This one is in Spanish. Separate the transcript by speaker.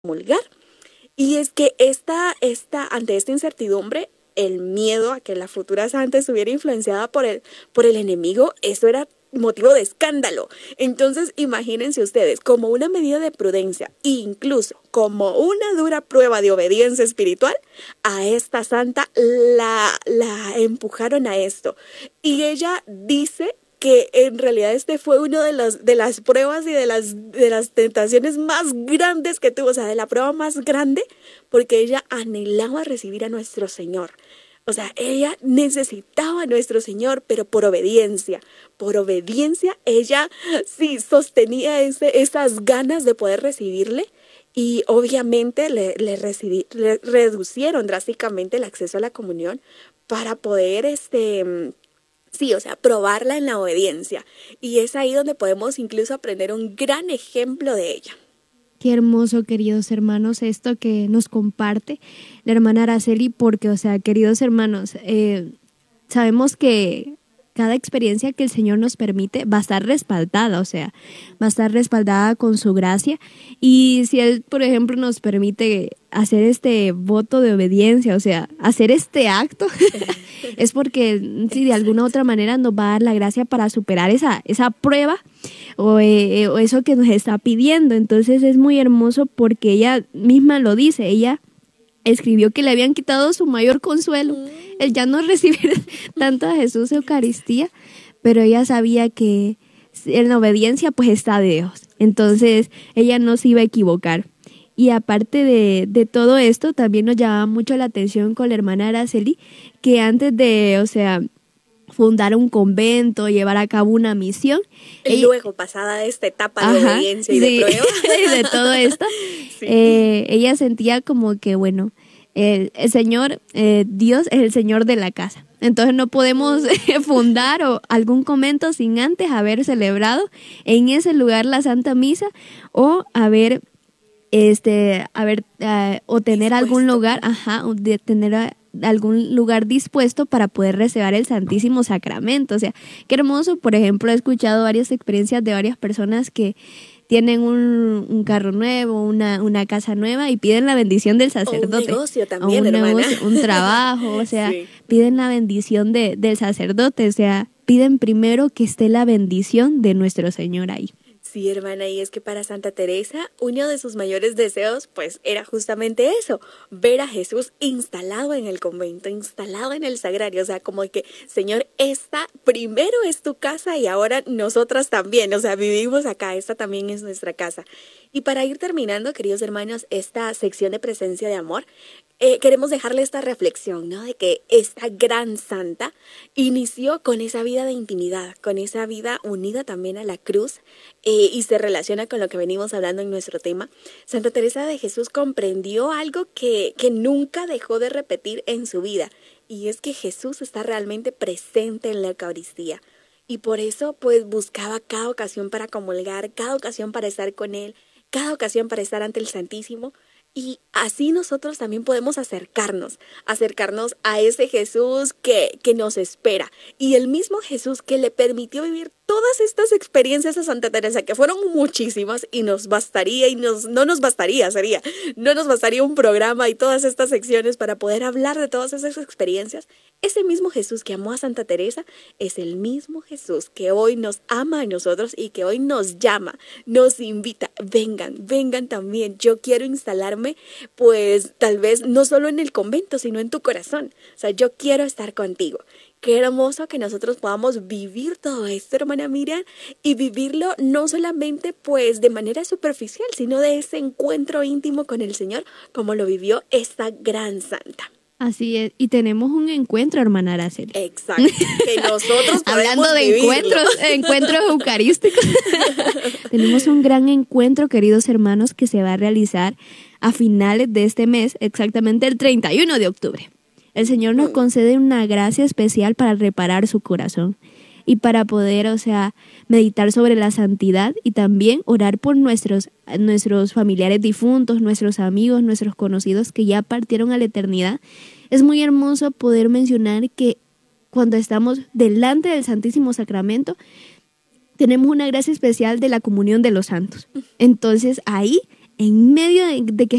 Speaker 1: comulgar. Y es que ante esta incertidumbre, el miedo a que la futura santa estuviera influenciada por el enemigo, eso era motivo de escándalo. Entonces, imagínense ustedes, como una medida de prudencia, incluso como una dura prueba de obediencia espiritual, a esta santa la empujaron a esto. Y ella dice que en realidad este fue uno de las pruebas y de las tentaciones más grandes que tuvo, o sea, de la prueba más grande, porque ella anhelaba recibir a nuestro Señor. O sea, ella necesitaba a nuestro Señor, pero por obediencia. Por obediencia, ella sí sostenía esas ganas de poder recibirle, y obviamente le reducieron drásticamente el acceso a la comunión para poder sí, o sea, probarla en la obediencia. Y es ahí donde podemos incluso aprender un gran ejemplo de ella.
Speaker 2: Qué hermoso, queridos hermanos, esto que nos comparte la hermana Araceli, porque, o sea, queridos hermanos, sabemos que cada experiencia que el Señor nos permite va a estar respaldada, o sea, va a estar respaldada con su gracia. Y si Él, por ejemplo, nos permite hacer este voto de obediencia, o sea, hacer este acto, es porque si de alguna u otra manera nos va a dar la gracia para superar esa prueba o eso que nos está pidiendo. Entonces es muy hermoso porque ella misma lo dice, ella escribió que le habían quitado su mayor consuelo, el ya no recibir tanto a Jesús Eucaristía, pero ella sabía que en la obediencia pues está Dios, entonces ella no se iba a equivocar. Y aparte de todo esto, también nos llamaba mucho la atención con la hermana Araceli, que antes de, o sea, fundar un convento, llevar a cabo una misión.
Speaker 1: Y luego, pasada esta etapa de obediencia y de prueba.
Speaker 2: Y de todo esto, sí. Ella sentía como que, bueno, el Señor, Dios es el Señor de la casa. Entonces no podemos fundar algún convento sin antes haber celebrado en ese lugar la Santa Misa o o tener algún lugar, de tener algún lugar dispuesto para poder recibir el Santísimo Sacramento. O sea, qué hermoso. Por ejemplo, he escuchado varias experiencias de varias personas que tienen un carro nuevo, una casa nueva y piden la bendición del sacerdote.
Speaker 1: Un negocio también, hermana.
Speaker 2: Un trabajo, o sea,
Speaker 1: sí.
Speaker 2: Piden la bendición del sacerdote, o sea, piden primero que esté la bendición de nuestro Señor ahí.
Speaker 1: Sí, hermana, y es que para Santa Teresa, uno de sus mayores deseos, pues, era justamente eso, ver a Jesús instalado en el convento, instalado en el sagrario, o sea, como que, Señor, esta primero es tu casa y ahora nosotras también, o sea, vivimos acá, esta también es nuestra casa. Y para ir terminando, queridos hermanos, esta sección de presencia de amor, queremos dejarle esta reflexión, ¿no? De que esta gran santa inició con esa vida de intimidad, con esa vida unida también a la cruz, y se relaciona con lo que venimos hablando en nuestro tema. Santa Teresa de Jesús comprendió algo que nunca dejó de repetir en su vida, y es que Jesús está realmente presente en la Eucaristía. Y por eso, pues, buscaba cada ocasión para comulgar, cada ocasión para estar con Él, cada ocasión para estar ante el Santísimo. Y así nosotros también podemos acercarnos a ese Jesús que nos espera. Y el mismo Jesús que le permitió vivir todas estas experiencias a Santa Teresa, que fueron muchísimas, y nos bastaría, no nos bastaría un programa y todas estas secciones para poder hablar de todas esas experiencias. Ese mismo Jesús que amó a Santa Teresa es el mismo Jesús que hoy nos ama a nosotros y que hoy nos llama, nos invita. Vengan también. Yo quiero instalarme, pues tal vez no solo en el convento, sino en tu corazón. O sea, yo quiero estar contigo. Qué hermoso que nosotros podamos vivir todo esto, hermana Miriam, y vivirlo no solamente pues de manera superficial, sino de ese encuentro íntimo con el Señor, como lo vivió esta gran santa.
Speaker 2: Así es, y tenemos un encuentro, hermana Araceli.
Speaker 1: Exacto, que nosotros podemos
Speaker 2: hablando de
Speaker 1: vivirlo.
Speaker 2: encuentros eucarísticos, tenemos un gran encuentro, queridos hermanos, que se va a realizar a finales de este mes, exactamente el 31 de octubre. El Señor nos concede una gracia especial para reparar su corazón y para poder, meditar sobre la santidad y también orar por nuestros familiares difuntos, nuestros amigos, nuestros conocidos que ya partieron a la eternidad. Es muy hermoso poder mencionar que cuando estamos delante del Santísimo Sacramento, tenemos una gracia especial de la comunión de los santos. Entonces ahí en medio de que